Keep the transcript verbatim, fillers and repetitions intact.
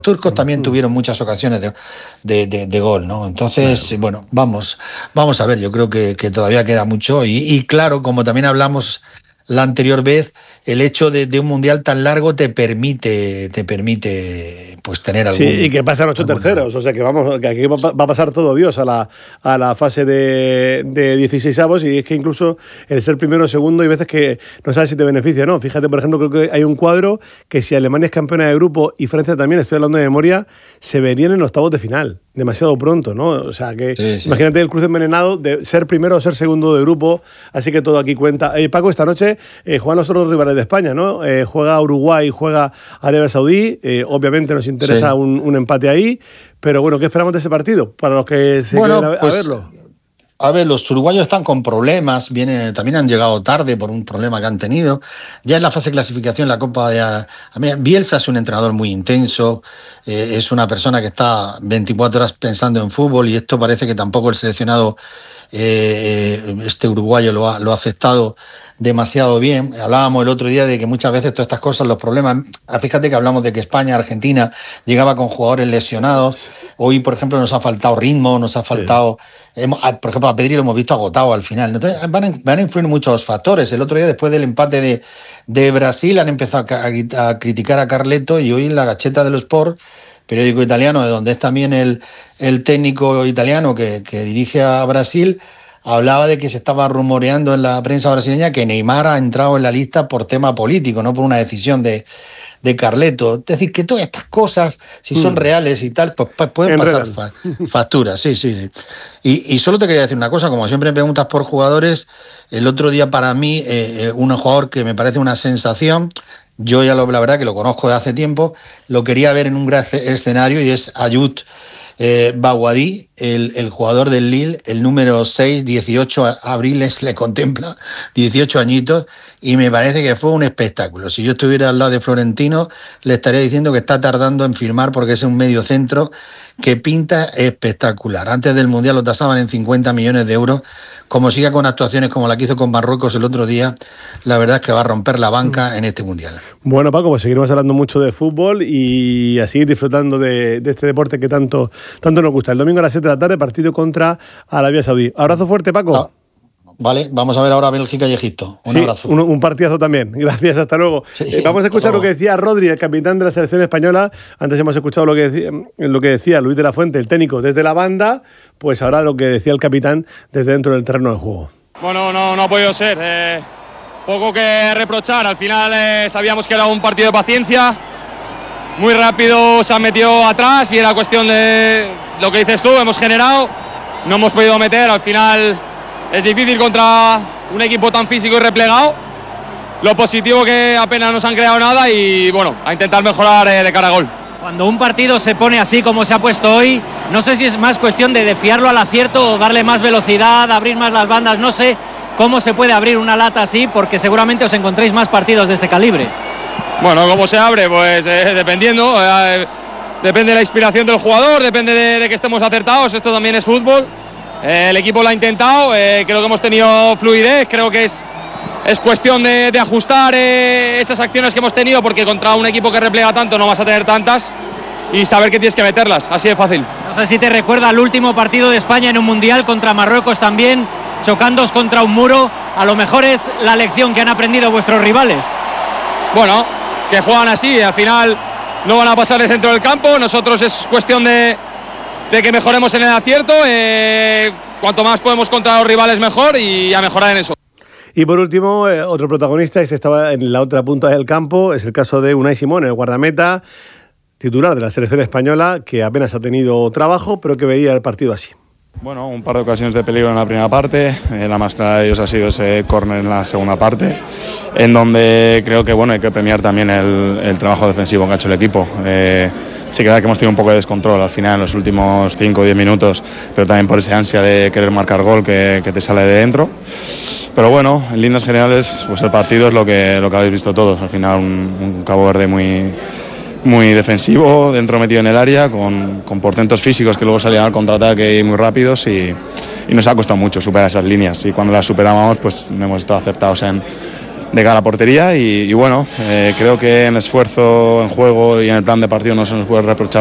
turcos también tuvieron muchas ocasiones de, de, de, de gol, ¿no? Entonces, claro. bueno, vamos, vamos a ver, yo creo que, que todavía queda mucho y, y claro, como también hablamos la anterior vez, el hecho de, de un mundial tan largo te permite, te permite pues tener algún... Sí, y que pasan ocho alguna... terceros, o sea que vamos, que aquí va, va a pasar todo Dios a la, a la fase de, de dieciseisavos, y es que incluso el ser primero o segundo hay veces que no sabes si te beneficia o no. Fíjate, por ejemplo, creo que hay un cuadro que si Alemania es campeona de grupo y Francia también, estoy hablando de memoria, se verían en octavos de final. Demasiado pronto, ¿no? O sea que sí, sí. Imagínate el cruce envenenado de ser primero o ser segundo de grupo, así que todo aquí cuenta. Eh, Paco, esta noche eh, juegan los otros rivales de España, ¿no? Eh, juega Uruguay, juega Arabia Saudí, eh, obviamente nos interesa sí. un, un empate ahí, pero bueno, ¿qué esperamos de ese partido? Para los que se bueno, queden a, pues, a verlo. A ver, los uruguayos están con problemas, viene, también han llegado tarde por un problema que han tenido. Ya en la fase de clasificación, la Copa de... A, a Bielsa es un entrenador muy intenso, eh, es una persona que está veinticuatro horas pensando en fútbol y esto parece que tampoco el seleccionado, eh, este uruguayo lo ha, lo ha aceptado demasiado bien. Hablábamos el otro día de que muchas veces todas estas cosas, los problemas... Fíjate que hablamos de que España, Argentina, llegaba con jugadores lesionados. Hoy, por ejemplo, nos ha faltado ritmo, nos ha faltado... Sí. Hemos, por ejemplo, a Pedri lo hemos visto agotado al final. Entonces, van a, van a influir muchos factores. El otro día, después del empate de, de Brasil, han empezado a, a criticar a Carleto y hoy en la Gaceta dello Sport, periódico italiano, de donde es también el, el técnico italiano que, que dirige a Brasil, hablaba de que se estaba rumoreando en la prensa brasileña que Neymar ha entrado en la lista por tema político, no por una decisión de, de Carleto. Es decir, que todas estas cosas, si son mm. reales y tal, pues, pues pueden pasar fa, facturas. Sí, sí, sí. Y, y solo te quería decir una cosa, como siempre me preguntas por jugadores, el otro día para mí, eh, un jugador que me parece una sensación, yo ya lo, la verdad que lo conozco de hace tiempo, lo quería ver en un gran escenario y es Ayut Eh, Baguadí, el, el jugador del Lille, el número seis, dieciocho abriles le contempla, dieciocho añitos, y me parece que fue un espectáculo. Si yo estuviera al lado de Florentino, le estaría diciendo que está tardando en firmar porque es un medio centro que pinta espectacular. Antes del Mundial lo tasaban en cincuenta millones de euros. Como siga con actuaciones como la que hizo con Marruecos el otro día, la verdad es que va a romper la banca en este Mundial. Bueno, Paco, pues seguiremos hablando mucho de fútbol y a seguir disfrutando de, de este deporte que tanto, tanto nos gusta. El domingo a las siete de la tarde, partido contra Arabia Saudí. Abrazo fuerte, Paco. Ah. Vale, vamos a ver ahora Bélgica y Egipto. Un sí, abrazo. Un, un partidazo también. Gracias, hasta luego. Sí, eh, vamos a escuchar lo que decía Rodri, el capitán de la selección española. Antes hemos escuchado lo que decía, lo que decía Luis de la Fuente, el técnico, desde la banda. Pues ahora lo que decía el capitán desde dentro del terreno de juego. Bueno, no, no ha podido ser. Eh, poco que reprochar. Al final eh, sabíamos que era un partido de paciencia. Muy rápido se han metido atrás y era cuestión de lo que dices tú. Hemos generado, no hemos podido meter. Al final... Es difícil contra un equipo tan físico y replegado. Lo positivo que apenas nos han creado nada y bueno, a intentar mejorar eh, de cara a gol. Cuando un partido se pone así como se ha puesto hoy, no sé si es más cuestión de, de fiarlo al acierto o darle más velocidad, abrir más las bandas. No sé cómo se puede abrir una lata así porque seguramente os encontréis más partidos de este calibre. Bueno, ¿cómo se abre? Pues eh, dependiendo. Eh, depende de la inspiración del jugador, depende de, de que estemos acertados. Esto también es fútbol. Eh, el equipo lo ha intentado, eh, creo que hemos tenido fluidez, creo que es, es cuestión de, de ajustar eh, esas acciones que hemos tenido porque contra un equipo que replega tanto no vas a tener tantas y saber que tienes que meterlas, así de fácil. No sé si te recuerda el último partido de España en un Mundial contra Marruecos también, chocándoos contra un muro, a lo mejor es la lección que han aprendido vuestros rivales. Bueno, que juegan así, al final no van a pasar de centro del campo, nosotros es cuestión de... de que mejoremos en el acierto, eh, cuanto más podemos contra los rivales mejor y a mejorar en eso. Y por último, eh, otro protagonista, este estaba en la otra punta del campo, es el caso de Unai Simón, el guardameta titular de la selección española, que apenas ha tenido trabajo, pero que veía el partido así. Bueno, un par de ocasiones de peligro en la primera parte, eh, la más clara de ellos ha sido ese córner en la segunda parte, en donde creo que bueno hay que premiar también el, el trabajo defensivo que ha hecho el equipo. Eh, sí que es verdad que hemos tenido un poco de descontrol al final en los últimos cinco o diez minutos, pero también por esa ansia de querer marcar gol que, que te sale de dentro. Pero bueno, en líneas generales, pues el partido es lo que, lo que habéis visto todos, al final un, un Cabo Verde muy... muy defensivo, dentro metido en el área, con, con portentos físicos que luego salían al contraataque muy rápidos y, y nos ha costado mucho superar esas líneas y cuando las superábamos pues hemos estado acertados en, de cara a portería y, y bueno, eh, creo que en esfuerzo, en juego y en el plan de partido no se nos puede reprochar